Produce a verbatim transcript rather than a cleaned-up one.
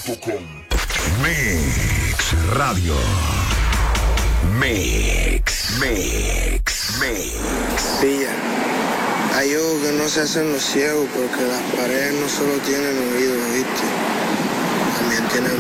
Mix Radio. Mix, Mix, Mix. Pilla, hay ojos que no se hacen los ciegos porque las paredes no solo tienen oídos, ¿viste? También tienen